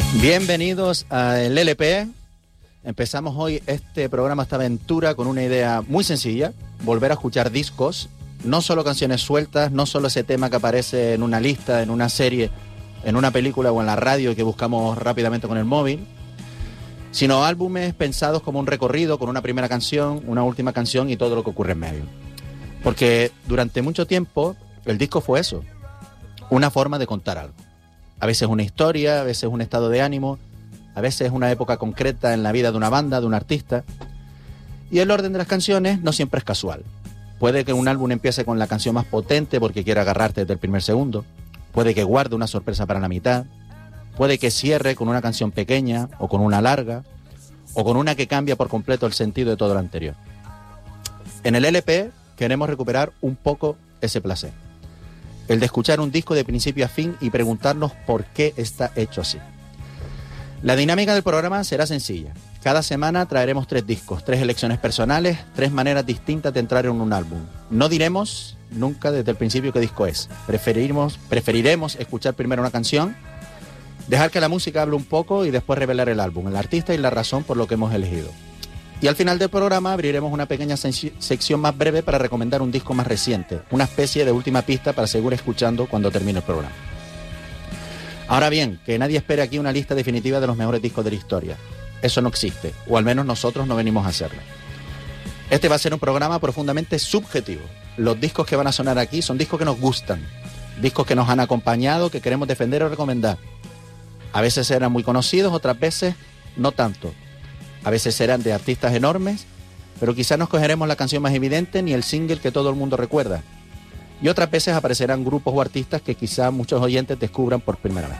Bienvenidos al LP. Empezamos hoy este programa, esta aventura, con una idea muy sencilla: volver a escuchar discos, no solo canciones sueltas, no solo ese tema que aparece en una lista, en una serie, en una película o en la radio y que buscamos rápidamente con el móvil, sino álbumes pensados como un recorrido con una primera canción, una última canción y todo lo que ocurre en medio. Porque durante mucho tiempo el disco fue eso, una forma de contar algo. A veces una historia, a veces un estado de ánimo, a veces una época concreta en la vida de una banda, de un artista. Y el orden de las canciones no siempre es casual. Puede que un álbum empiece con la canción más potente porque quiera agarrarte desde el primer segundo. Puede que guarde una sorpresa para la mitad. Puede que cierre con una canción pequeña o con una larga o con una que cambia por completo el sentido de todo lo anterior. En el LP queremos recuperar un poco ese placer. El de escuchar un disco de principio a fin y preguntarnos por qué está hecho así. La dinámica del programa será sencilla. Cada semana traeremos 3 discos, 3 elecciones personales, 3 maneras distintas de entrar en un álbum. No diremos nunca desde el principio qué disco es. Preferiremos escuchar primero una canción, dejar que la música hable un poco y después revelar el álbum, el artista y la razón por lo que hemos elegido. Y al final del programa abriremos una pequeña sección más breve para recomendar un disco más reciente, una especie de última pista para seguir escuchando cuando termine el programa. Ahora bien, que nadie espere aquí una lista definitiva de los mejores discos de la historia. Eso no existe, o al menos nosotros no venimos a hacerlo. Este va a ser un programa profundamente subjetivo. Los discos que van a sonar aquí son discos que nos gustan, discos que nos han acompañado, que queremos defender o recomendar. A veces serán muy conocidos, otras veces no tanto. A veces serán de artistas enormes, pero quizás no escogeremos la canción más evidente ni el single que todo el mundo recuerda. Y otras veces aparecerán grupos o artistas que quizás muchos oyentes descubran por primera vez.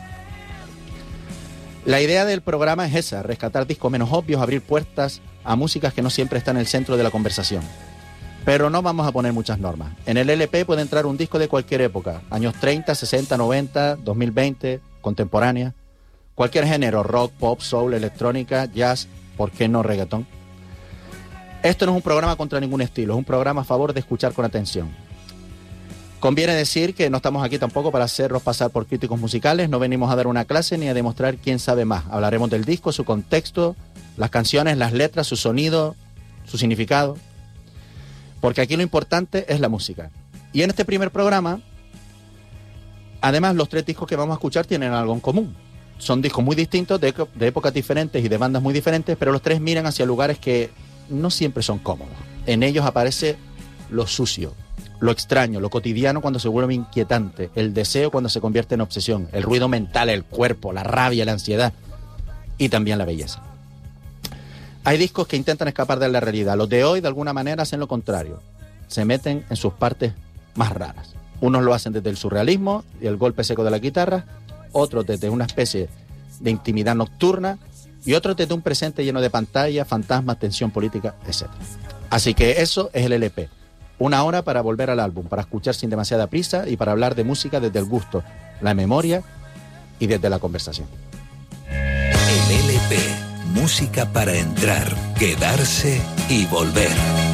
La idea del programa es esa: rescatar discos menos obvios, abrir puertas a músicas que no siempre están en el centro de la conversación. Pero no vamos a poner muchas normas. En el LP puede entrar un disco de cualquier época, años 30, 60, 90, 2020, contemporánea, cualquier género: rock, pop, soul, electrónica, jazz, ¿por qué no reggaetón? Esto no es un programa contra ningún estilo, es un programa a favor de escuchar con atención. Conviene decir que no estamos aquí tampoco para hacernos pasar por críticos musicales, no venimos a dar una clase ni a demostrar quién sabe más. Hablaremos del disco, su contexto, las canciones, las letras, su sonido, su significado. Porque aquí lo importante es la música. Y en este primer programa, además, los 3 discos que vamos a escuchar tienen algo en común. Son discos muy distintos, de épocas diferentes y de bandas muy diferentes, pero los 3 miran hacia lugares que no siempre son cómodos. En ellos aparece lo sucio, lo extraño, lo cotidiano cuando se vuelve inquietante, el deseo cuando se convierte en obsesión, el ruido mental, el cuerpo, la rabia, la ansiedad y también la belleza. Hay discos que intentan escapar de la realidad. Los de hoy, de alguna manera, hacen lo contrario. Se meten en sus partes más raras. Unos lo hacen desde el surrealismo y el golpe seco de la guitarra, otros desde una especie de intimidad nocturna y otros desde un presente lleno de pantallas, fantasmas, tensión política, etc. Así que eso es el LP. Una hora para volver al álbum, para escuchar sin demasiada prisa y para hablar de música desde el gusto, la memoria y desde la conversación. El LP, música para entrar, quedarse y volver.